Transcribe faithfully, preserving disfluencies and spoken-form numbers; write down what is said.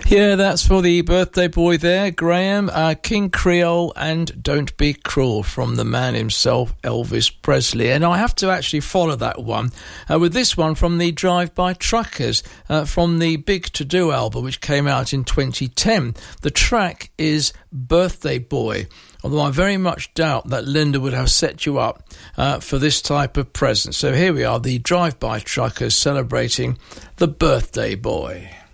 Yeah, that's for the birthday boy there, Graham. Uh, King Creole and Don't Be Cruel from the man himself, Elvis Presley. And I have to actually follow that one uh, with this one from the Drive-By Truckers uh, from the Big To Do album, which came out in twenty ten. The track is Birthday Boy, although I very much doubt that Linda would have set you up uh, for this type of present. So here we are, the Drive-By Truckers celebrating the Birthday Boy.